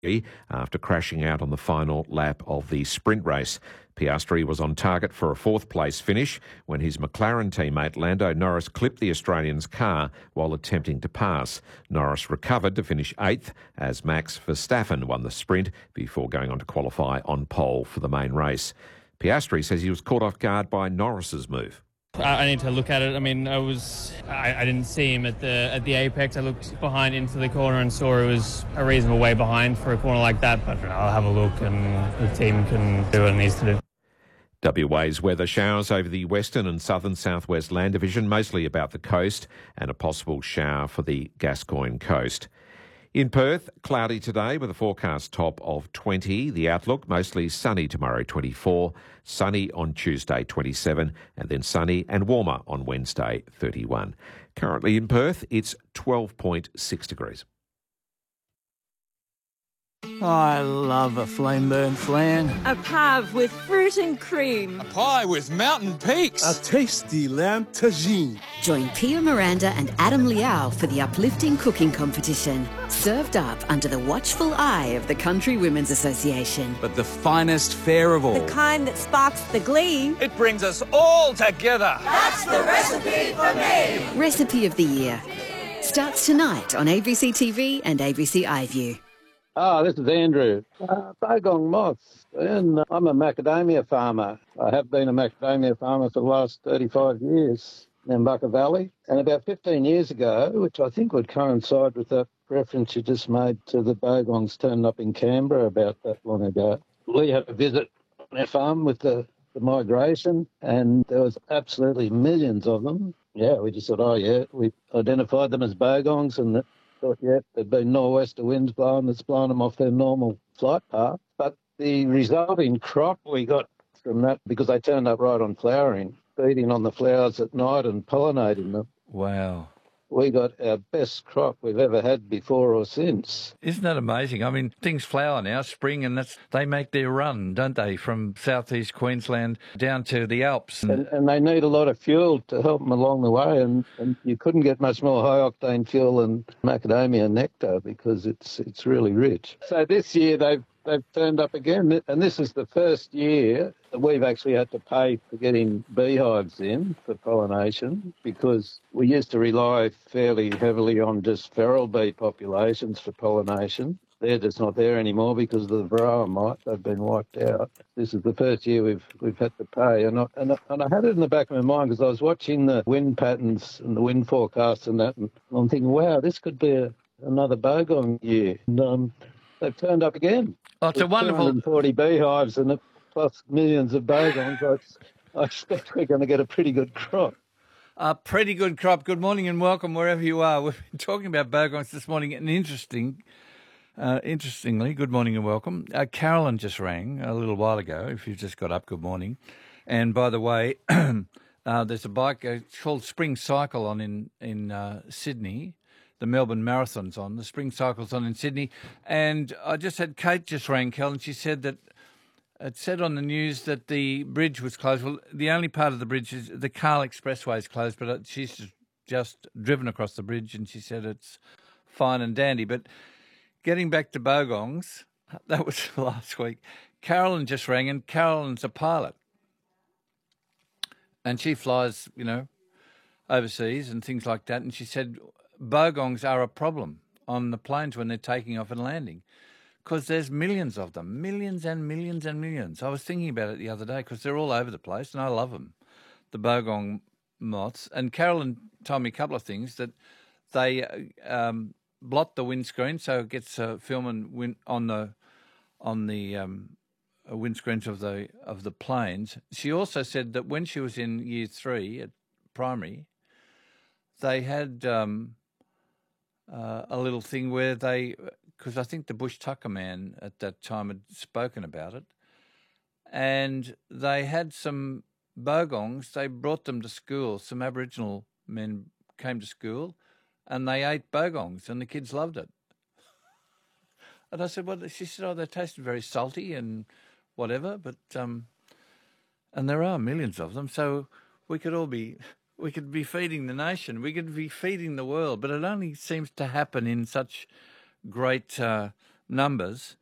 after crashing out on the final lap of the sprint race. Piastri was on target for a fourth-place finish when his McLaren teammate Lando Norris clipped the Australian's car while attempting to pass. Norris recovered to finish eighth as Max Verstappen won the sprint before going on to qualify on pole for the main race. Piastri says he was caught off guard by Norris's move. I need to look at it. I mean, I didn't see him at the apex. I looked behind into the corner and saw it was a reasonable way behind for a corner like that. But I'll have a look and the team can do what it needs to do. WA's weather: showers over the western and southern southwest land division, mostly about the coast, and a possible shower for the Gascoyne coast. In Perth, cloudy today with a forecast top of 20. The outlook, mostly sunny tomorrow, 24. Sunny on Tuesday, 27. And then sunny and warmer on Wednesday, 31. Currently in Perth, it's 12.6 degrees. I love a flame-burnt flan. A pave with fruit and cream. A pie with mountain peaks. A tasty lamb tagine. Join Pia Miranda and Adam Liao for the uplifting cooking competition. Served up under the watchful eye of the Country Women's Association. But the finest fare of all. The kind that sparks the glee. It brings us all together. That's the recipe for me. Recipe of the Year. Starts tonight on ABC TV and ABC iView. This is Andrew. Bogong moths. And I'm a macadamia farmer. I have been a macadamia farmer for the last 35 years in Bucka Valley. And about 15 years ago, which I think would coincide with that reference you just made to the bogongs turning up in Canberra about that long ago, we had a visit on our farm with the migration, and there was absolutely millions of them. Yeah, we just thought, we identified them as bogongs, and thought, there'd been nor'wester winds blowing that's blown them off their normal flight path. But the resulting crop we got from that, because they turned up right on flowering, feeding on the flowers at night and pollinating them. Wow. We got our best crop we've ever had before or since. Isn't that amazing? I mean, things flower now, spring, and they make their run, don't they, from southeast Queensland down to the Alps. And they need a lot of fuel to help them along the way, and you couldn't get much more high-octane fuel than macadamia nectar because it's really rich. So this year they've turned up again, and this is the first year that we've actually had to pay for getting beehives in for pollination, because we used to rely fairly heavily on just feral bee populations for pollination. They're just not there anymore because of the varroa mite. They've been wiped out. This is the first year we've had to pay, and I had it in the back of my mind because I was watching the wind patterns and the wind forecasts and that, and I'm thinking, wow, this could be another bogong year. And they've turned up again. Oh, it's a wonderful 240 beehives and plus millions of bogons. I expect we're going to get a pretty good crop. A pretty good crop. Good morning and welcome wherever you are. We've been talking about bogons this morning, and interestingly, good morning and welcome. Carolyn just rang a little while ago. If you've just got up, good morning. And by the way, there's a bike called Spring Cycle on in Sydney. The Melbourne Marathon's on. The Spring Cycle's on in Sydney. And I just had Kate just rang, Kel, and she said that it said on the news that the bridge was closed. Well, the only part of the bridge is the Carl Expressway is closed, but she's just driven across the bridge and she said it's fine and dandy. But getting back to bogongs, that was last week. Carolyn just rang, and Carolyn's a pilot. And she flies, overseas and things like that. And she said bogongs are a problem on the planes when they're taking off and landing because there's millions of them, millions and millions and millions. I was thinking about it the other day because they're all over the place and I love them, the bogong moths. And Carolyn told me a couple of things, that they blot the windscreen so it gets film and on the windscreens of the planes. She also said that when she was in year 3 at primary, they had a little thing where because I think the Bush Tucker man at that time had spoken about it, and they had some bogongs. They brought them to school. Some Aboriginal men came to school, and they ate bogongs, and the kids loved it. And I said, well, she said, they tasted very salty and whatever, but and there are millions of them, so we could be feeding the nation, we could be feeding the world, but it only seems to happen in such great numbers